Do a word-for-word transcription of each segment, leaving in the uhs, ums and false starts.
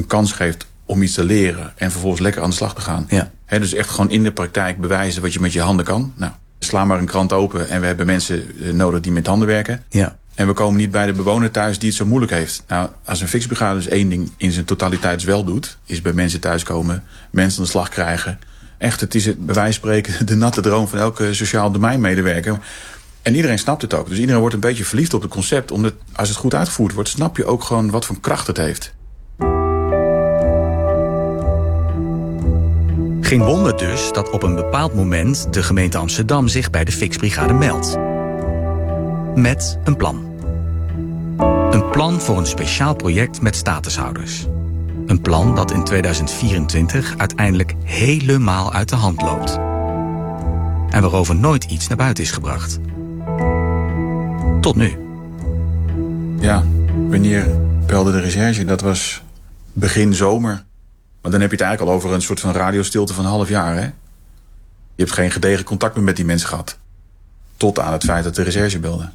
kans geeft om iets te leren en vervolgens lekker aan de slag te gaan. Ja. He, dus echt gewoon in de praktijk bewijzen wat je met je handen kan. Nou, sla maar een krant open en we hebben mensen nodig die met handen werken. Ja. En we komen niet bij de bewoner thuis die het zo moeilijk heeft. Nou, als een fixbrigade dus één ding in zijn totaliteit wel doet, is bij mensen thuiskomen, mensen aan de slag krijgen. Echt, het is het, bij wijze van spreken de natte droom van elke sociaal domeinmedewerker. En iedereen snapt het ook. Dus iedereen wordt een beetje verliefd op het concept. Omdat als het goed uitgevoerd wordt, snap je ook gewoon wat voor kracht het heeft. Geen wonder dus dat op een bepaald moment de gemeente Amsterdam zich bij de fixbrigade meldt. Met een plan. Een plan voor een speciaal project met statushouders. Een plan dat in tweeduizend vierentwintig uiteindelijk helemaal uit de hand loopt. En waarover nooit iets naar buiten is gebracht. Tot nu. Ja, wanneer belde de recherche? Dat was begin zomer. Maar dan heb je het eigenlijk al over een soort van radiostilte van een half jaar, hè? Je hebt geen gedegen contact meer met die mensen gehad. Tot aan het feit dat de recherche belde.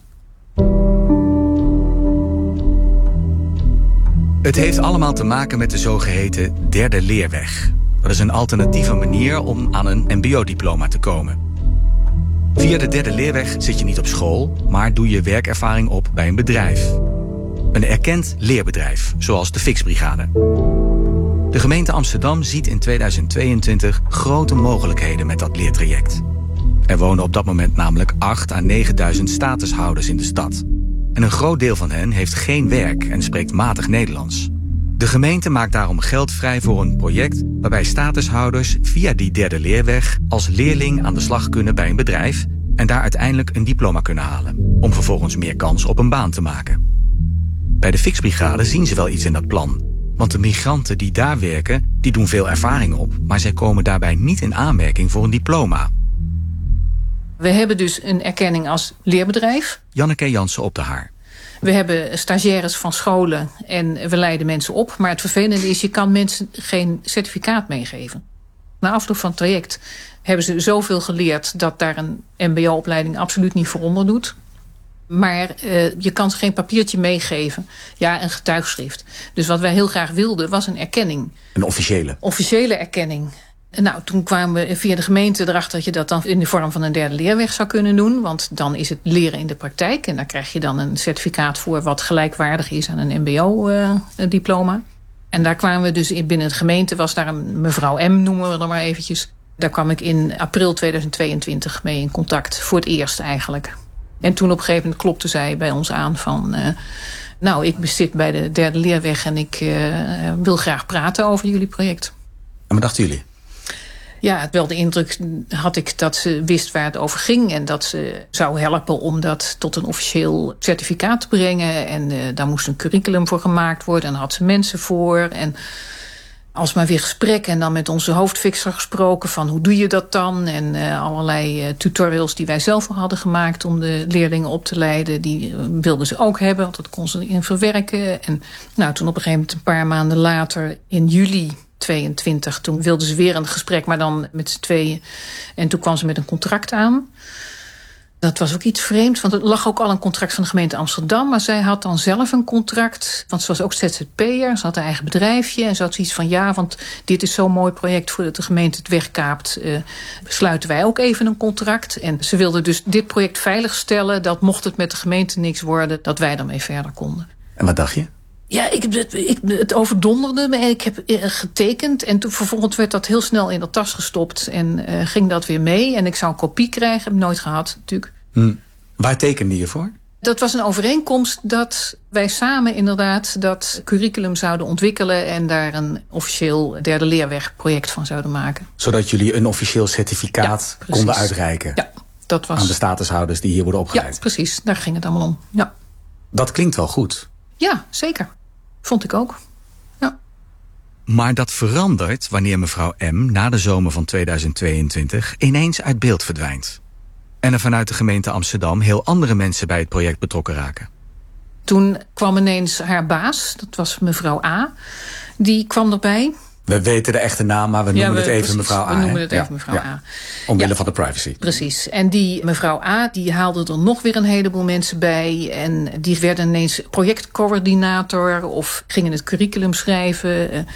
Het heeft allemaal te maken met de zogeheten derde leerweg. Dat is een alternatieve manier om aan een mbo-diploma te komen. Via de derde leerweg zit je niet op school, maar doe je werkervaring op bij een bedrijf. Een erkend leerbedrijf, zoals de fixbrigade. De gemeente Amsterdam ziet in tweeduizend tweeëntwintig grote mogelijkheden met dat leertraject. Er wonen op dat moment namelijk acht à negenduizend statushouders in de stad. En een groot deel van hen heeft geen werk en spreekt matig Nederlands. De gemeente maakt daarom geld vrij voor een project waarbij statushouders via die derde leerweg als leerling aan de slag kunnen bij een bedrijf en daar uiteindelijk een diploma kunnen halen, om vervolgens meer kans op een baan te maken. Bij de fixbrigade zien ze wel iets in dat plan. Want de migranten die daar werken, die doen veel ervaring op, maar zij komen daarbij niet in aanmerking voor een diploma. We hebben dus een erkenning als leerbedrijf. Janneke Jansen op de Haar. We hebben stagiaires van scholen en we leiden mensen op. Maar het vervelende is, je kan mensen geen certificaat meegeven. Na afloop van het traject hebben ze zoveel geleerd dat daar een mbo-opleiding absoluut niet voor onder doet. Maar uh, je kan ze geen papiertje meegeven. Ja, een getuigschrift. Dus wat wij heel graag wilden was een erkenning. Een officiële? Officiële erkenning. Nou, toen kwamen we via de gemeente erachter dat je dat dan in de vorm van een derde leerweg zou kunnen doen. Want dan is het leren in de praktijk. En daar krijg je dan een certificaat voor wat gelijkwaardig is aan een mbo-diploma. Uh, en daar kwamen we dus in, binnen de gemeente was daar een mevrouw M, noemen we er maar eventjes. Daar kwam ik in april tweeduizend tweeëntwintig mee in contact. Voor het eerst eigenlijk. En toen op een gegeven moment klopte zij bij ons aan van Uh, nou, ik zit bij de derde leerweg en ik uh, wil graag praten over jullie project. En wat dachten jullie? Ja, wel de indruk had ik dat ze wist waar het over ging. En dat ze zou helpen om dat tot een officieel certificaat te brengen. En uh, daar moest een curriculum voor gemaakt worden. En daar had ze mensen voor. En alsmaar weer gesprekken en dan met onze hoofdfixer gesproken van hoe doe je dat dan? En uh, allerlei uh, tutorials die wij zelf al hadden gemaakt om de leerlingen op te leiden. Die uh, wilden ze ook hebben, want dat kon ze in verwerken. En nou, toen op een gegeven moment een paar maanden later in juli tweeëntwintig, toen wilden ze weer een gesprek, maar dan met z'n tweeën. En toen kwam ze met een contract aan. Dat was ook iets vreemds, want er lag ook al een contract van de gemeente Amsterdam. Maar zij had dan zelf een contract, want ze was ook Z Z P'er. Ze had een eigen bedrijfje en ze had zoiets van ja, want dit is zo'n mooi project voordat de gemeente het wegkaapt. Uh, sluiten wij ook even een contract. En ze wilde dus dit project veiligstellen, dat mocht het met de gemeente niks worden, dat wij daarmee verder konden. En wat dacht je? Ja, ik, ik, het overdonderde me en ik heb getekend. En toen vervolgens werd dat heel snel in de tas gestopt. En uh, ging dat weer mee. En ik zou een kopie krijgen. Heb ik nooit gehad, natuurlijk. Hm. Waar tekende je voor? Dat was een overeenkomst dat wij samen inderdaad dat curriculum zouden ontwikkelen. En daar een officieel derde leerwegproject van zouden maken. Zodat jullie een officieel certificaat ja, konden uitreiken. Ja, dat was aan de statushouders die hier worden opgeleid. Ja, precies. Daar ging het allemaal om. Ja. Dat klinkt wel goed. Ja, zeker. Vond ik ook. Ja. Maar dat verandert wanneer mevrouw M. na de zomer van tweeduizend tweeëntwintig ineens uit beeld verdwijnt. En er vanuit de gemeente Amsterdam heel andere mensen bij het project betrokken raken. Toen kwam ineens haar baas, dat was mevrouw A. Die kwam erbij. We weten de echte naam, maar we noemen ja, we, het even precies, mevrouw A. We noemen het ja, even mevrouw ja. A. Omwille ja, van de privacy. Precies. En die mevrouw A, die haalde er nog weer een heleboel mensen bij. En die werden ineens projectcoördinator of gingen het curriculum schrijven.